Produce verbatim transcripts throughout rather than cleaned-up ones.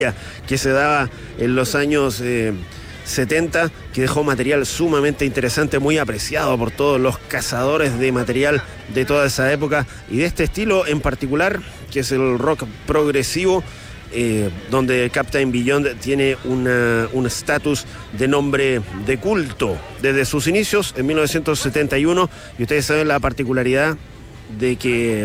que se daba en los años eh, setenta, que dejó material sumamente interesante, muy apreciado por todos los cazadores de material de toda esa época y de este estilo en particular, que es el rock progresivo, eh, donde Captain Beyond tiene un estatus de nombre de culto desde sus inicios en mil novecientos setenta y uno, y ustedes saben la particularidad de que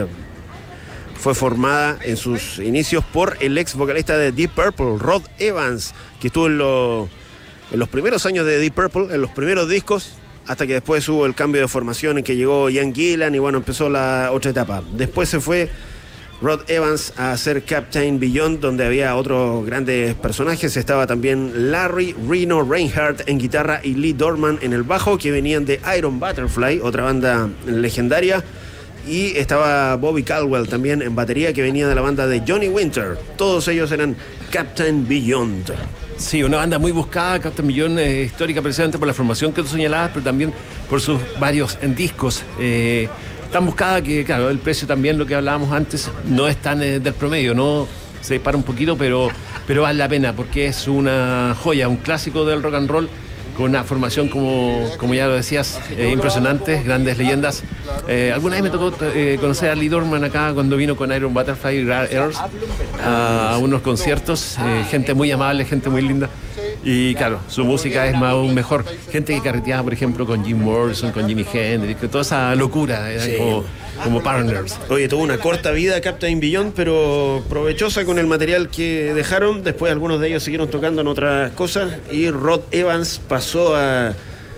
fue formada en sus inicios por el ex vocalista de Deep Purple, Rod Evans, que estuvo en, lo, en los primeros años de Deep Purple, en los primeros discos, hasta que después hubo el cambio de formación en que llegó Ian Gillan y bueno, empezó la otra etapa. Después se fue Rod Evans a hacer Captain Beyond, donde había otros grandes personajes. Estaba también Larry Reno Reinhardt en guitarra y Lee Dorman en el bajo, que venían de Iron Butterfly, otra banda legendaria. Y estaba Bobby Caldwell también en batería, que venía de la banda de Johnny Winter. Todos ellos eran Captain Beyond. Sí, una banda muy buscada, Captain Beyond, eh, histórica precisamente por la formación que tú señalabas, pero también por sus varios en discos. Eh, tan buscada que, claro, el precio también, lo que hablábamos antes, no es tan eh, del promedio, ¿no? Se dispara un poquito, pero, pero vale la pena, porque es una joya, un clásico del rock and roll, con una formación, como, como ya lo decías, eh, impresionante, grandes leyendas. Eh, alguna vez me tocó eh, conocer a Lee Dorman acá cuando vino con Iron Butterfly y Rare Earth a, a unos conciertos. Eh, gente muy amable, gente muy linda. Y claro, su música es más aún mejor. Gente que carreteaba, por ejemplo, con Jim Morrison, con Jimi Hendrix, toda esa locura, era sí. como, como partners. Oye, tuvo una corta vida Captain Beyond, pero provechosa con el material que dejaron. Después algunos de ellos siguieron tocando en otras cosas y Rod Evans pasó a,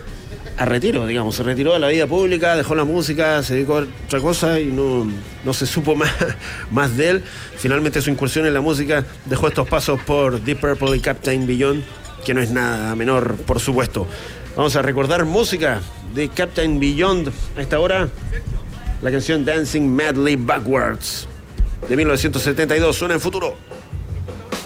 a retiro, digamos. Se retiró de la vida pública, dejó la música, se dedicó a otra cosa y no, no se supo más, más de él. Finalmente su incursión en la música dejó estos pasos por Deep Purple y Captain Beyond, que no es nada menor, por supuesto. Vamos a recordar música de Captain Beyond a esta hora. La canción Dancing Madly Backwards de mil novecientos setenta y dos suena en Futuro.